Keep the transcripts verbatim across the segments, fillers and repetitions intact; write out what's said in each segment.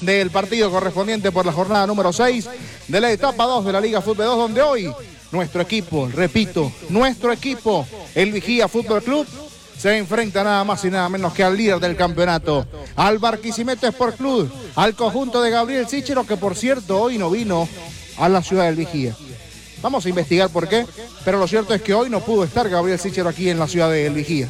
del partido correspondiente por la jornada número seis de la etapa dos de la Liga Fútbol dos, donde hoy nuestro equipo, repito, nuestro equipo, el Vigía Fútbol Club, se enfrenta nada más y nada menos que al líder del campeonato, al Barquisimeto Sport Club, al conjunto de Gabriel Sichero, que por cierto hoy no vino a la ciudad del Vigía. Vamos a investigar por qué, pero lo cierto es que hoy no pudo estar Gabriel Sichero aquí en la ciudad del Vigía.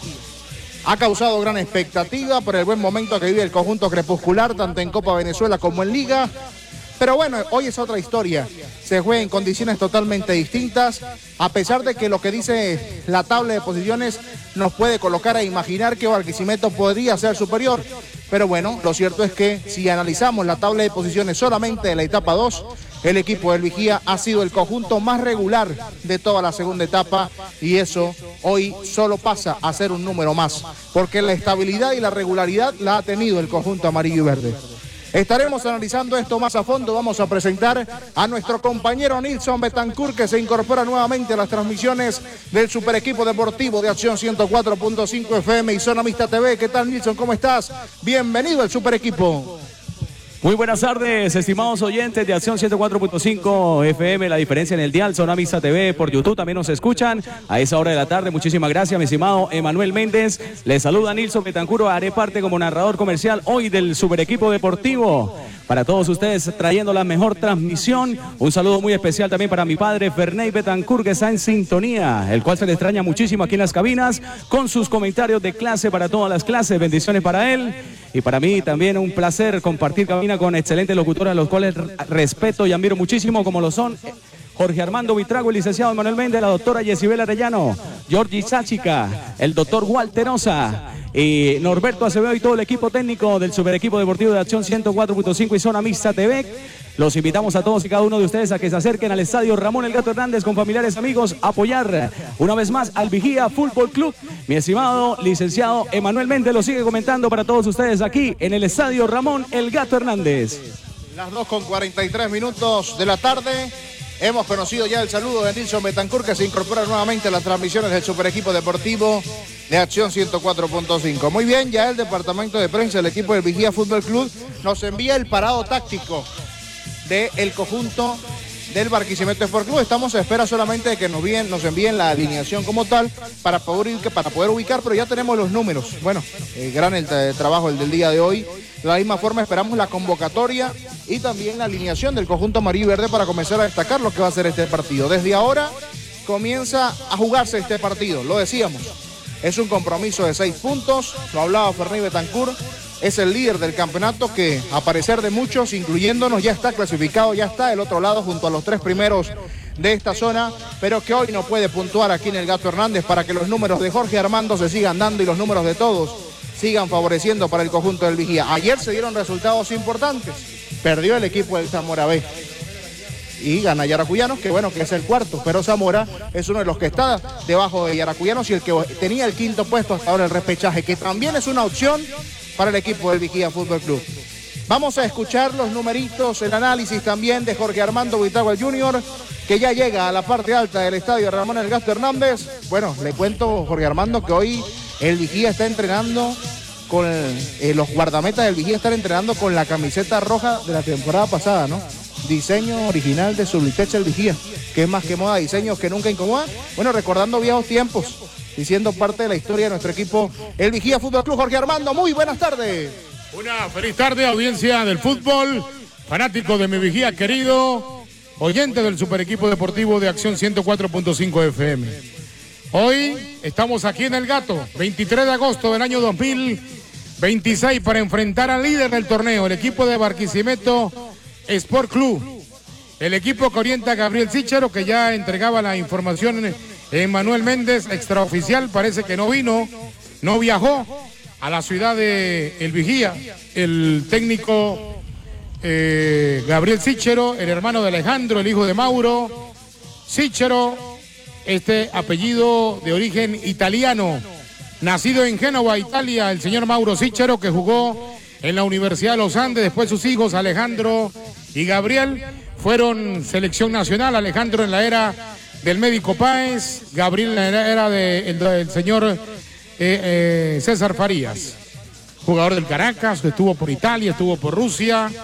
Ha causado gran expectativa por el buen momento que vive el conjunto crepuscular, tanto en Copa Venezuela como en Liga. Pero bueno, hoy es otra historia. Se juega en condiciones totalmente distintas, a pesar de que lo que dice la tabla de posiciones nos puede colocar a imaginar que Barquisimeto podría ser superior. Pero bueno, lo cierto es que si analizamos la tabla de posiciones solamente de la etapa dos, el equipo del Vigía ha sido el conjunto más regular de toda la segunda etapa, y eso hoy solo pasa a ser un número más, porque la estabilidad y la regularidad la ha tenido el conjunto amarillo y verde. Estaremos analizando esto más a fondo. Vamos a presentar a nuestro compañero Nilson Betancourt, que se incorpora nuevamente a las transmisiones del Super Equipo Deportivo de Acción ciento cuatro punto cinco F M y Zona Mixta T V. ¿Qué tal, Nilson? ¿Cómo estás? Bienvenido al Super Equipo. Muy buenas tardes, estimados oyentes de Acción ciento cuatro punto cinco F M, la diferencia en el dial, Zona Mixta T V, por YouTube también nos escuchan a esa hora de la tarde. Muchísimas gracias, mi estimado Emanuel Méndez. Les saluda Nilson Betancourt, haré parte como narrador comercial hoy del Super Equipo Deportivo. Para todos ustedes, trayendo la mejor transmisión. Un saludo muy especial también para mi padre, Ferney Betancourt, que está en sintonía, el cual se le extraña muchísimo aquí en las cabinas, con sus comentarios de clase para todas las clases. Bendiciones para él. Y para mí también un placer compartir cabina con excelentes locutores, a los cuales respeto y admiro muchísimo, como lo son Jorge Armando Vitrago, el licenciado Emanuel Méndez, la doctora Yesibel Arellano, Georgie Sáchica, el doctor Walter Osa y Norberto Acevedo y todo el equipo técnico del Super Equipo Deportivo de Acción ciento cuatro punto cinco y Zona Mixta T V. Los invitamos a todos y cada uno de ustedes a que se acerquen al estadio Ramón El Gato Hernández con familiares, amigos, a apoyar una vez más al Vigía Fútbol Club. Mi estimado licenciado Emanuel Méndez lo sigue comentando para todos ustedes aquí en el estadio Ramón El Gato Hernández. Las dos con cuarenta y tres minutos de la tarde. Hemos conocido ya el saludo de Nilson Betancourt, que se incorpora nuevamente a las transmisiones del Super Equipo Deportivo de Acción ciento cuatro punto cinco. Muy bien, ya el departamento de prensa del equipo del Vigía Fútbol Club nos envía el parado táctico del conjunto del Barquisimeto Sport Club. Estamos a espera solamente de que nos envíen, nos envíen la alineación como tal para poder, para poder ubicar, pero ya tenemos los números. Bueno, eh, gran el, el trabajo el del día de hoy. De la misma forma esperamos la convocatoria y también la alineación del conjunto amarillo y verde para comenzar a destacar lo que va a ser este partido. Desde ahora comienza a jugarse este partido, lo decíamos. Es un compromiso de seis puntos, lo hablaba Ferney Betancourt. Es el líder del campeonato que, a parecer de muchos, incluyéndonos, ya está clasificado, ya está del otro lado junto a los tres primeros de esta zona, pero que hoy no puede puntuar aquí en el Gato Hernández para que los números de Jorge Armando se sigan dando y los números de todos sigan favoreciendo para el conjunto del Vigía. Ayer se dieron resultados importantes. Perdió el equipo del Zamora B y gana Yaracuyanos, que bueno, que es el cuarto, pero Zamora es uno de los que está debajo de Yaracuyanos y el que tenía el quinto puesto hasta ahora, el repechaje, que también es una opción para el equipo del Vigía Fútbol Club. Vamos a escuchar los numeritos, el análisis también de Jorge Armando Vitrago junior, que ya llega a la parte alta del estadio Ramón El Gato Hernández. Bueno, le cuento, Jorge Armando, que hoy el Vigía está entrenando con eh, los guardametas del Vigía están entrenando con la camiseta roja de la temporada pasada, ¿no? Diseño original de Sublitex el Vigía, que es más que moda, diseños que nunca incomodan. Bueno, recordando viejos tiempos y siendo parte de la historia de nuestro equipo, el Vigía Fútbol Club. Jorge Armando, muy buenas tardes. Una feliz tarde, audiencia del fútbol, fanático de mi Vigía querido, oyente del Super Equipo Deportivo de Acción ciento cuatro punto cinco F M. Hoy estamos aquí en El Gato, veintitrés de agosto del año dos mil veintiséis, para enfrentar al líder del torneo, el equipo de Barquisimeto Sport Club. El equipo que orienta a Gabriel Sichero, que ya entregaba la información Emanuel Méndez, extraoficial, parece que no vino, no viajó a la ciudad de El Vigía. El técnico eh, Gabriel Sichero, el hermano de Alejandro, el hijo de Mauro Sichero, este apellido de origen italiano, nacido en Génova, Italia, el señor Mauro Sichero, que jugó en la Universidad de los Andes. Después sus hijos Alejandro y Gabriel fueron selección nacional. Alejandro en la era del médico Páez, Gabriel en la era del de, el señor eh, eh, César Farías, jugador del Caracas, estuvo por Italia, estuvo por Rusia.